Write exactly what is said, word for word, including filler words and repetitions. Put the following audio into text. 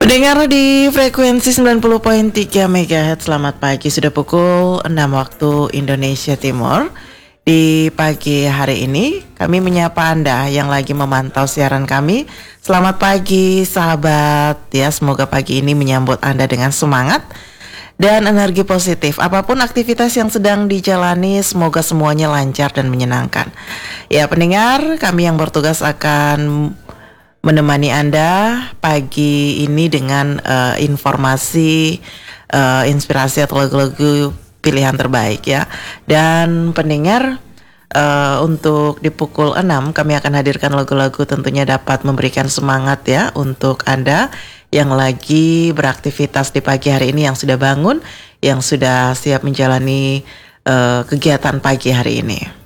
Pendengar di frekuensi sembilan puluh koma tiga megahertz, selamat pagi. Sudah pukul enam waktu Indonesia Timur. Di pagi hari ini kami menyapa Anda yang lagi memantau siaran kami. Selamat pagi sahabat ya, semoga pagi ini menyambut Anda dengan semangat dan energi positif. Apapun aktivitas yang sedang dijalani, semoga semuanya lancar dan menyenangkan. Ya pendengar, kami yang bertugas akan menemani Anda pagi ini dengan uh, informasi, uh, inspirasi atau lagu-lagu pilihan terbaik ya. Dan pendengar, uh, untuk di pukul enam kami akan hadirkan lagu-lagu tentunya dapat memberikan semangat ya untuk Anda yang lagi beraktivitas di pagi hari ini, yang sudah bangun, yang sudah siap menjalani uh, kegiatan pagi hari ini.